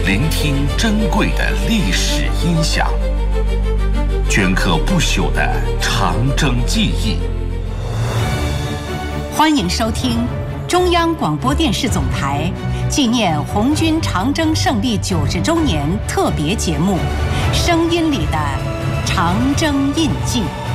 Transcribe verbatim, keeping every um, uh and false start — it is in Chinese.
聆听珍贵的历史音响，镌刻不朽的长征记忆。 欢迎收听中央广播电视总台纪念红军长征胜利九十周年特别节目《声音里的长征印记》。